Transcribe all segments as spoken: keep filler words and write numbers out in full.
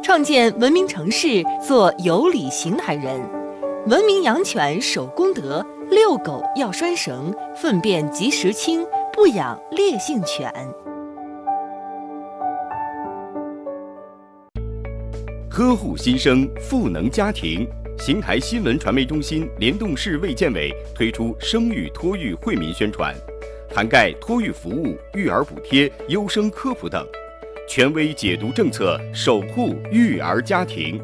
创建文明城市，做有礼行台人。文明养犬守公德，遛狗要拴绳，粪便及时清，不养烈性犬。 呵护新生，赋能家庭。邢台新闻传媒中心联动市卫健委推出生育托育惠民宣传，涵盖托育服务、育儿补贴、优生科普等，权威解读政策，守护育儿家庭。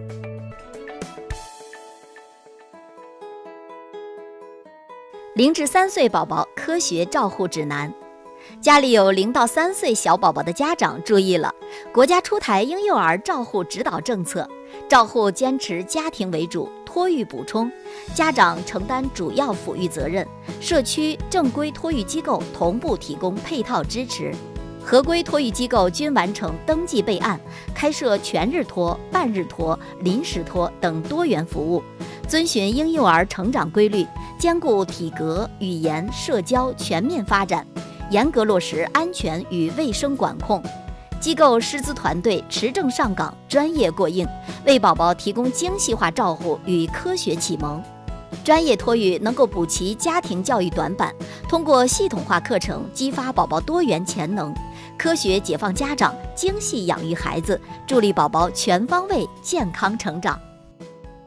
零至三岁宝宝科学照护指南。家里有零到三岁小宝宝的家长注意了，国家出台婴幼儿照护指导政策，照护坚持家庭为主，托育补充，家长承担主要抚育责任，社区正规托育机构同步提供配套支持，合规托育机构均完成登记备案，开设全日托、半日托、临时托等多元服务，遵循婴幼儿成长规律，兼顾体格、语言、社交全面发展，严格落实安全与卫生管控。机构师资团队持证上岗，专业过硬，为宝宝提供精细化照护与科学启蒙。专业托育能够补齐家庭教育短板，通过系统化课程激发宝宝多元潜能，科学解放家长，精细养育孩子，助力宝宝全方位健康成长。